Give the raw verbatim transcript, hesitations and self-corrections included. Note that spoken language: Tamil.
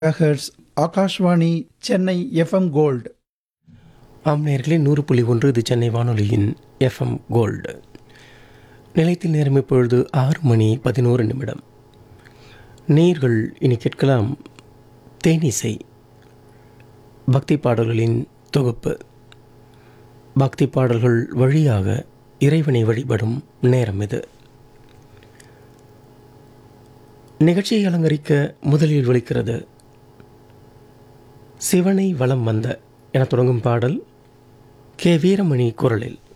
Megahertz Akashvani Chennai FM gold. ஆம் நேயர்களே, நூறு புள்ளி ஒன்று இது சென்னை வானொலியின் எஃப்எம் கோல்டு. நிலையத்தில் நேரம் இப்பொழுது ஆறு மணி பதினோரு நிமிடம். நேயர்கள் இனி கேட்கலாம் தேனிசை, பக்தி பாடல்களின் தொகுப்பு. பக்தி பாடல்கள் வழியாக இறைவனை வழிபடும் நேரம் இது. நிகழ்ச்சியை அலங்கரிக்க முதலில் ஒலிக்கிறது சிவனை வலம் வந்த என தொடங்கும் பாடல் கே வீரமணி குரலில்.